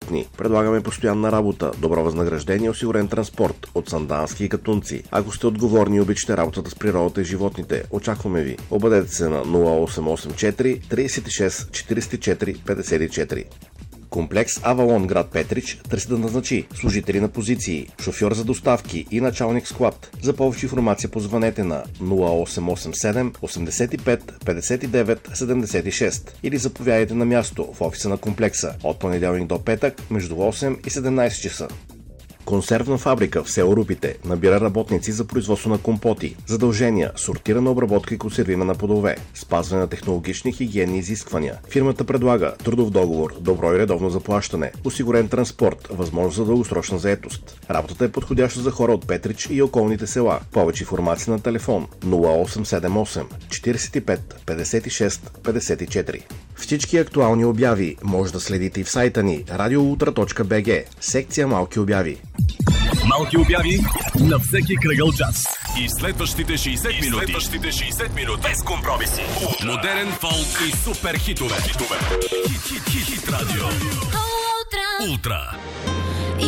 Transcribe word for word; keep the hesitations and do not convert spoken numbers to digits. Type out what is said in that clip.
животни. Предлагаме постоянна работа, добро възнаграждение, осигурен транспорт от Сандански и Катунци. Ако сте отговорни и обичате работата с природата и животните, очакваме ви. Обадете се на нула осем осем четири тридесет и шест четиридесет и четири петдесет и четири. Комплекс Авалон, град Петрич, търси да назначи служители на позиции, шофьор за доставки и началник склад. За повече информация позвънете на нула осем осем седем осемдесет и пет петдесет и девет седемдесет и шест или заповядайте на място в офиса на комплекса от понеделник до петък между осем и седемнадесет часа. Консервна фабрика в село Рупите набира работници за производство на компоти. Задължения: сортирана обработка и консервиране на плодове, спазване на технологични хигиенни изисквания. Фирмата предлага трудов договор, добро и редовно заплащане, осигурен транспорт, възможност за дългосрочна заетост. Работата е подходяща за хора от Петрич и околните села. Повече информация на телефон нула осем седем осем четиридесет и пет петдесет и шест петдесет и четири. Всички актуални обяви може да следите и в сайта ни радиоултра точка би джи, секция Малки обяви. Малки обяви на всеки кръгъл час. И следващите шейсет И минути. следващите шейсет минути. Без компромиси. Модерен фолк и супер хитове. Хит, хит, хит, хит радио. Ултра. Ултра.